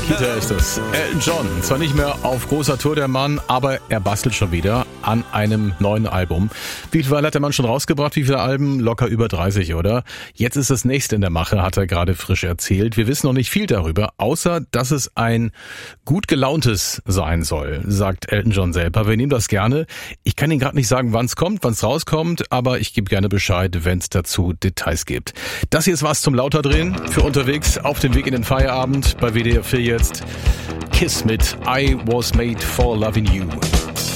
Nikita ist es. Elton John, zwar nicht mehr auf großer Tour der Mann, aber er bastelt schon wieder an einem neuen Album. Wie viel hat der Mann schon rausgebracht? Wie viele Alben? Locker über 30, oder? Jetzt ist das nächste in der Mache, hat er gerade frisch erzählt. Wir wissen noch nicht viel darüber, außer dass es ein gut gelauntes sein soll, sagt Elton John selber. Wir nehmen das gerne. Ich kann Ihnen gerade nicht sagen, wann es kommt, wann es rauskommt, aber ich gebe gerne Bescheid, wenn es dazu Details gibt. Das hier ist was zum Lauterdrehen für unterwegs auf dem Weg in den Feierabend bei WDR 4 jetzt. Kiss mit I Was Made for Loving You.